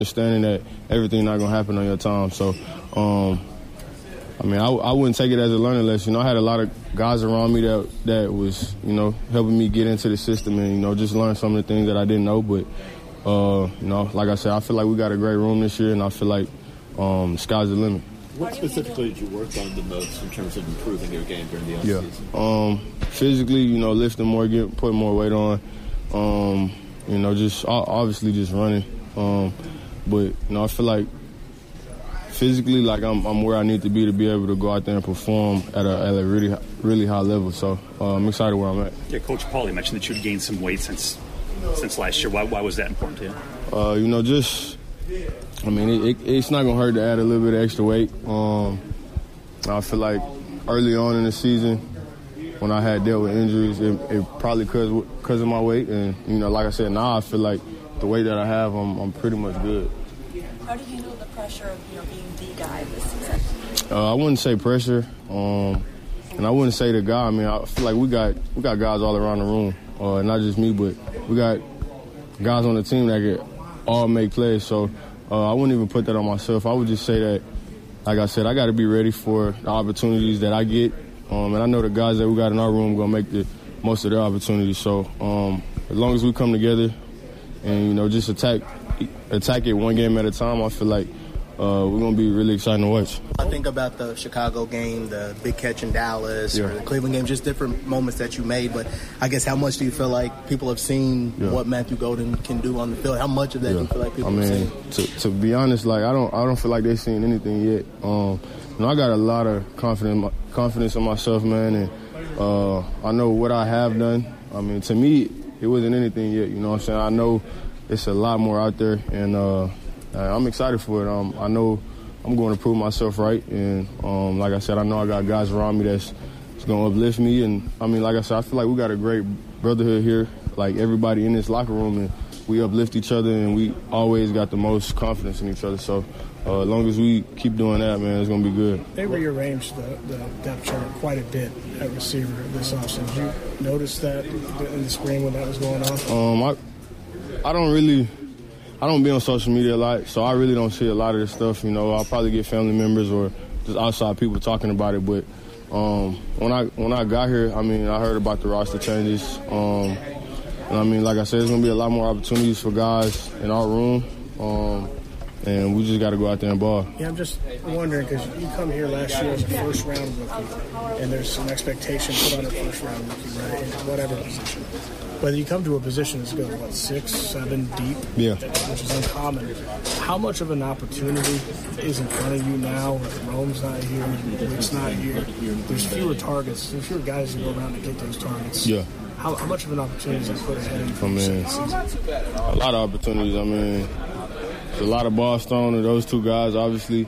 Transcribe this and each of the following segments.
understanding that everything's not going to happen on your time. So, I mean, I wouldn't take it as a learning lesson. I had a lot of guys around me that was, helping me get into the system and, just learn some of the things that I didn't know. But, like I said, I feel like we got a great room this year, and I feel like sky's the limit. What specifically did you work on the most in terms of improving your game during the offseason? Physically, lifting more, putting more weight on, just obviously just running. But, I feel like physically, like I'm where I need to be able to go out there and perform at a really, really high level. So I'm excited where I'm at. Yeah, Coach Paulie mentioned that you'd gained some weight since last year. Why was that important to you? It's not going to hurt to add a little bit of extra weight. I feel like early on in the season, when I had dealt with injuries, it probably because of my weight. And, like I said, now I feel like the weight that I have, I'm pretty much good. How do you handle the pressure of being the guy this season? I wouldn't say pressure, and I wouldn't say the guy. I mean, I feel like we got guys all around the room, not just me, but we got guys on the team that can all make plays. So I wouldn't even put that on myself. I would just say that, like I said, I got to be ready for the opportunities that I get, and I know the guys that we got in our room going to make the most of their opportunities. So as long as we come together and just attack it one game at a time, I feel like we're going to be really exciting to watch. I think about the Chicago game, the big catch in Dallas, or the Cleveland game, just different moments that you made. But I guess how much do you feel like people have seen what Matthew Golden can do on the field? How much of that do you feel like people have seen? To be honest, like I don't feel like they've seen anything yet. I got a lot of confidence in myself, man, and I know what I have done. I mean, to me, it wasn't anything yet. You know what I'm saying? I know it's a lot more out there, and I'm excited for it. I know I'm going to prove myself right, and like I said, I know I got guys around me that's going to uplift me, and I mean, like I said, I feel like we got a great brotherhood here, like everybody in this locker room, and we uplift each other, and we always got the most confidence in each other. So as long as we keep doing that, man, it's going to be good. They rearranged the depth chart quite a bit at receiver this offseason. Did you notice that in the spring when that was going on? I don't be on social media a lot, so I really don't see a lot of this stuff. I'll probably get family members or just outside people talking about it. But when I got here, I mean, I heard about the roster changes. And I mean, like I said, there's going to be a lot more opportunities for guys in our room. And we just got to go out there and ball. Yeah, I'm just wondering, because you come here last year as a first-round rookie, and there's some expectation put on a first-round rookie, right, in whatever position. Whether you come to a position that's good, 6, 7 deep, which is uncommon. How much of an opportunity is in front of you now? Rome's not here, Rick's not here. There's fewer targets. There's fewer guys who go around to get those targets. Yeah. How much of an opportunity is it put ahead of you? A lot of opportunities. I mean, there's a lot of balls thrown to those two guys, obviously.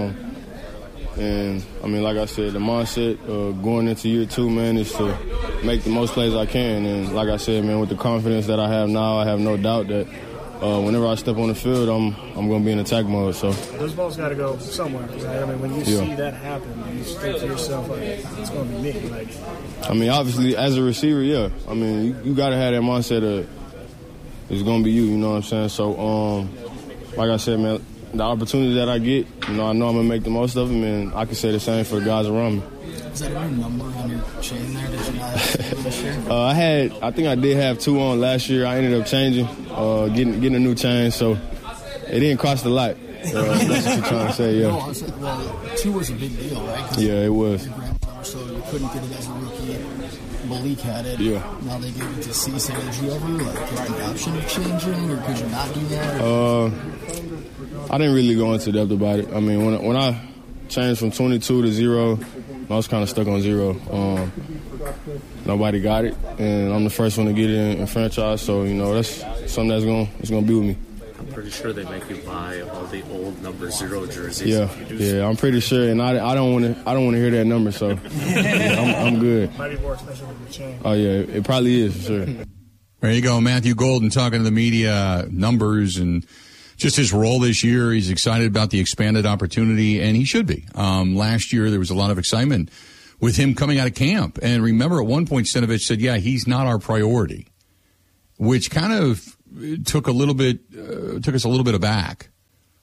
And, I mean, like I said, the mindset going into year 2, man, is to make the most plays I can. And like I said, man, with the confidence that I have now, I have no doubt that whenever I step on the field, I'm going to be in attack mode. So those balls got to go somewhere. I mean, when you see that happen, you think to yourself, like, it's going to be me. I mean, obviously, as a receiver, yeah. I mean, you got to have that mindset of it's going to be you, you know what I'm saying? So, like I said, man, the opportunity that I get, I know I'm going to make the most of them, and I can say the same for the guys around me. Is that a new number on your chain there? Did you not have 2 this year? I think I did have 2 on last year. I ended up changing, getting a new chain, so it didn't cost a lot. That's what you're trying to say, yeah. Well, 2 was a big deal, right? Yeah, it was. So you couldn't get it as a rookie. Malik had it. Yeah. Now they gave it to Cisse. Did you ever get the option of changing, or could you not do that? I didn't really go into depth about it. I mean, when I changed from 22 to 0, I was kind of stuck on 0. Nobody got it, and I'm the first one to get it in franchise. So that's something that's gonna be with me. I'm pretty sure they make you buy all the old number 0 jerseys. Yeah, I'm pretty sure, and I don't want to hear that number. So I'm good. Might be more expensive than the chain. Oh yeah, it probably is for sure. There you go, Matthew Golden talking to the media, numbers and just his role this year. He's excited about the expanded opportunity, and he should be. Last year, there was a lot of excitement with him coming out of camp. And remember, at one point, Stenavich said, he's not our priority, which kind of took us a little bit aback.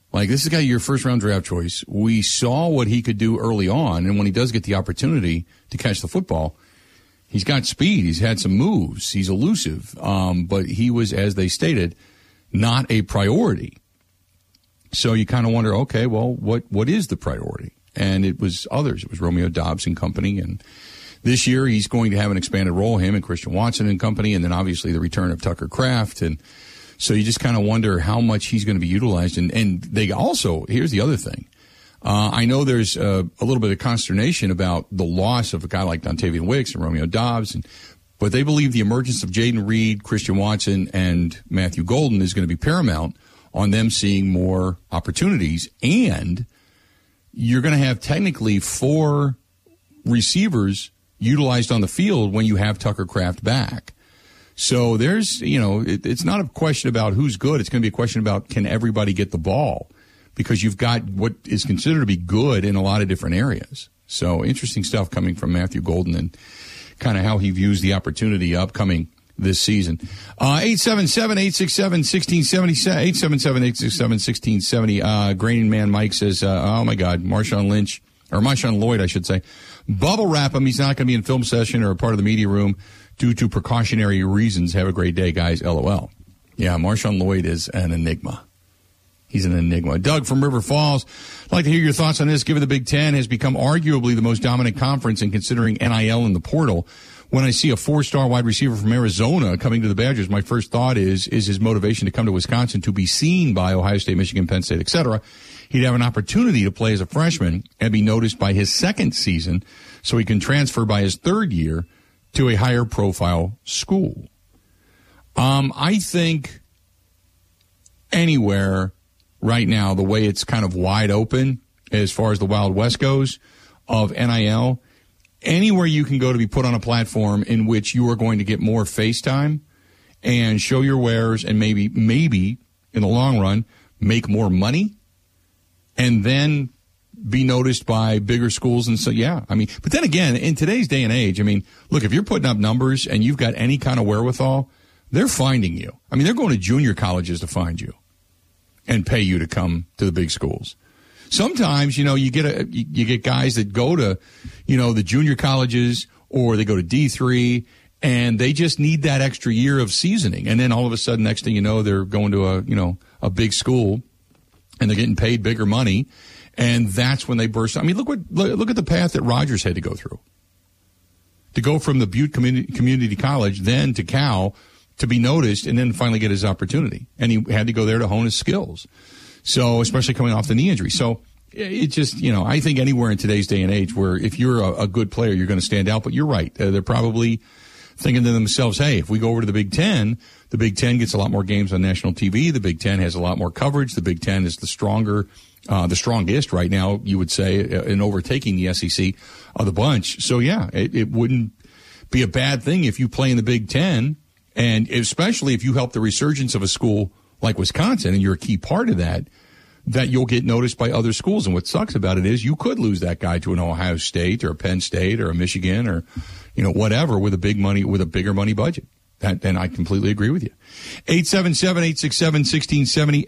Like, this is a guy, your first-round draft choice. We saw what he could do early on, and when he does get the opportunity to catch the football, he's got speed. He's had some moves. He's elusive. But he was, as they stated, not a priority. So you kind of wonder, okay, well, what is the priority? And it was others. It was Romeo Doubs and company. And this year he's going to have an expanded role, him and Christian Watson and company, and then obviously the return of Tucker Kraft. And so you just kind of wonder how much he's going to be utilized. And they also, here's the other thing. I know there's a little bit of consternation about the loss of a guy like Dontavian Wicks and Romeo Doubs, but they believe the emergence of Jaden Reed, Christian Watson, and Matthew Golden is going to be paramount on them seeing more opportunities. And you're going to have technically 4 receivers utilized on the field when you have Tucker Kraft back. So there's, it's not a question about who's good. It's going to be a question about, can everybody get the ball? Because you've got what is considered to be good in a lot of different areas. So interesting stuff coming from Matthew Golden and kind of how he views the opportunity upcoming this season. 877-867-1670, 877-867-1670. Graining Man Mike says, oh my God, Marshawn Lloyd, I should say. Bubble wrap him. He's not going to be in film session or a part of the media room due to precautionary reasons. Have a great day, guys. LOL. Yeah, Marshawn Lloyd is an enigma. He's an enigma. Doug from River Falls, I'd like to hear your thoughts on this. Given the Big Ten has become arguably the most dominant conference in considering NIL in the portal, when I see a 4-star wide receiver from Arizona coming to the Badgers, my first thought is his motivation to come to Wisconsin to be seen by Ohio State, Michigan, Penn State, etc. He'd have an opportunity to play as a freshman and be noticed by his second season so he can transfer by his third year to a higher profile school. I think anywhere right now, the way it's kind of wide open as far as the Wild West goes of NIL, anywhere you can go to be put on a platform in which you are going to get more face time and show your wares and maybe in the long run make more money and then be noticed by bigger schools. And so, yeah, I mean, but then again, in today's day and age, I mean, look, if you're putting up numbers and you've got any kind of wherewithal, they're finding you. I mean, they're going to junior colleges to find you and pay you to come to the big schools. Sometimes, you get guys that go to, the junior colleges or they go to D3 and they just need that extra year of seasoning. And then all of a sudden, next thing you know, they're going to a big school and they're getting paid bigger money. And that's when they burst. I mean, look at the path that Rodgers had to go through. To go from the Butte Community College, then to Cal, to be noticed and then finally get his opportunity. And he had to go there to hone his skills. So, especially coming off the knee injury. So, it just, I think anywhere in today's day and age where if you're a good player, you're going to stand out. But you're right. They're probably thinking to themselves, hey, if we go over to the Big Ten gets a lot more games on national TV. The Big Ten has a lot more coverage. The Big Ten is the strongest right now, you would say, in overtaking the SEC of the bunch. So, yeah, it wouldn't be a bad thing if you play in the Big Ten. And especially if you help the resurgence of a school like Wisconsin and you're a key part of that you'll get noticed by other schools. And what sucks about it is you could lose that guy to an Ohio State or a Penn State or a Michigan or, whatever with a bigger money budget. And I completely agree with you. 877-867-1670,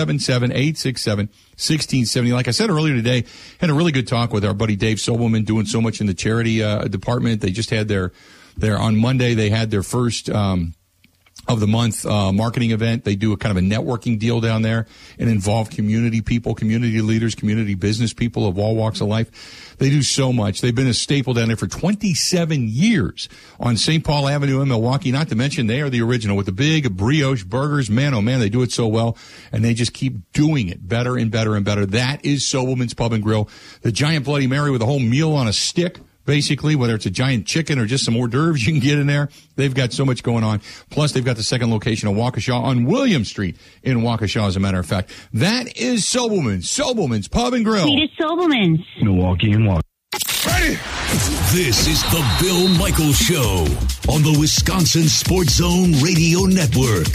877-867-1670. Like I said earlier today, had a really good talk with our buddy Dave Sobelman doing so much in the charity department. They just had their on Monday, they had their first of the month marketing event. They do a kind of a networking deal down there and involve community people, community leaders, community business people of all walks of life. They do so much. They've been a staple down there for 27 years on St. Paul Avenue in Milwaukee. Not to mention they are the original with the big brioche burgers. Man, oh man, they do it so well. And they just keep doing it better and better and better. That is Sobelman's Pub and Grill. The giant Bloody Mary with a whole meal on a stick. Basically, whether it's a giant chicken or just some hors d'oeuvres you can get in there, they've got so much going on. Plus, they've got the second location in Waukesha on William Street in Waukesha, as a matter of fact. That is Sobelman's Pub and Grill. It is Sobelman's. Milwaukee and Waukesha. Ready? This is the Bill Michaels Show on the Wisconsin Sports Zone Radio Network.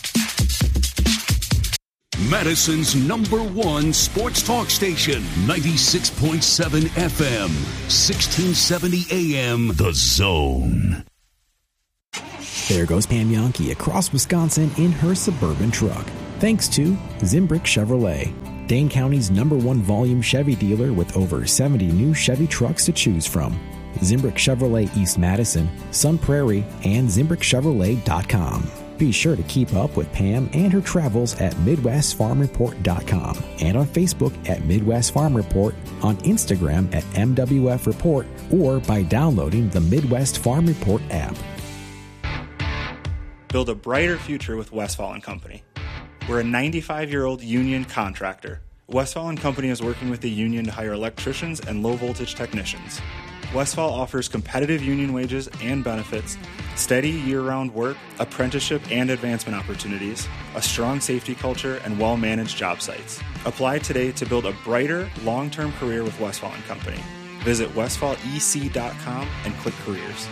Madison's #1 sports talk station, 96.7 FM, 1670 AM, The Zone. There goes Pam Yankee across Wisconsin in her Suburban truck. Thanks to Zimbrick Chevrolet. Dane County's #1 volume Chevy dealer with over 70 new Chevy trucks to choose from. Zimbrick Chevrolet East Madison, Sun Prairie, and ZimbrickChevrolet.com. Be sure to keep up with Pam and her travels at MidwestFarmReport.com and on Facebook at Midwest Farm Report, on Instagram at MWF Report, or by downloading the Midwest Farm Report app. Build a brighter future with Westfall & Company. We're a 95-year-old union contractor. Westfall & Company is working with the union to hire electricians and low-voltage technicians. Westfall offers competitive union wages and benefits, steady year-round work, apprenticeship and advancement opportunities, a strong safety culture, and well-managed job sites. Apply today to build a brighter, long-term career with Westfall & Company. Visit westfallec.com and click careers.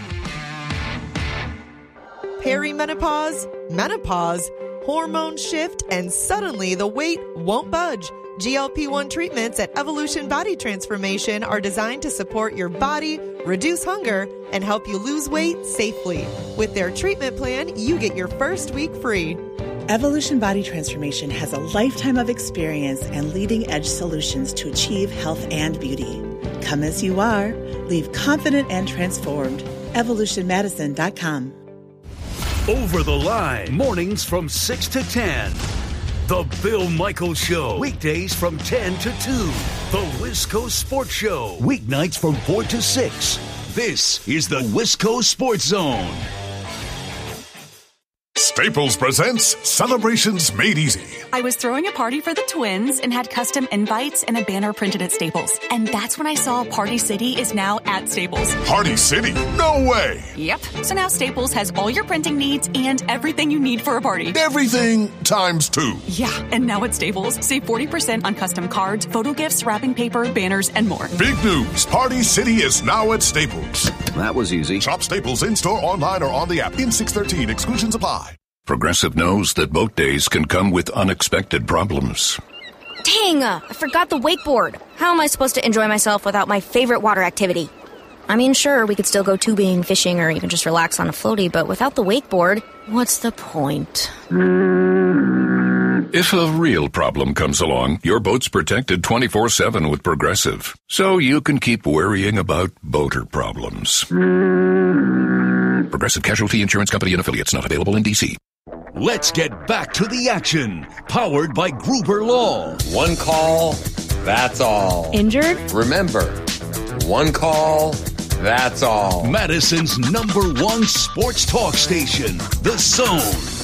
Perimenopause, menopause, hormone shift, and suddenly the weight won't budge. GLP-1 treatments at Evolution Body Transformation are designed to support your body, reduce hunger, and help you lose weight safely. With their treatment plan, you get your first week free. Evolution Body Transformation has a lifetime of experience and leading-edge solutions to achieve health and beauty. Come as you are. Leave confident and transformed. EvolutionMedicine.com. Over the Line, mornings from 6 to 10. The Bill Michaels Show, weekdays from 10 to 2. The Wisco Sports Show, weeknights from 4 to 6. This is the Wisco Sports Zone. Staples presents Celebrations Made Easy. I was throwing a party for the twins and had custom invites and a banner printed at Staples. And that's when I saw Party City is now at Staples. Party City? No way! Yep. So now Staples has all your printing needs and everything you need for a party. Everything times 2. Yeah, and now at Staples, save 40% on custom cards, photo gifts, wrapping paper, banners, and more. Big news! Party City is now at Staples. That was easy. Shop Staples in-store, online, or on the app. In 613, exclusions apply. Progressive knows that boat days can come with unexpected problems. Dang, I forgot the wakeboard. How am I supposed to enjoy myself without my favorite water activity? I mean, sure, we could still go tubing, fishing, or even just relax on a floaty, but without the wakeboard, what's the point? If a real problem comes along, your boat's protected 24/7 with Progressive, so you can keep worrying about boater problems. Progressive Casualty Insurance Company and Affiliates, not available in D.C. Let's get back to the action. Powered by Gruber Law. One call, that's all. Injured? Remember, one call, that's all. Madison's #1 sports talk station, The Zone.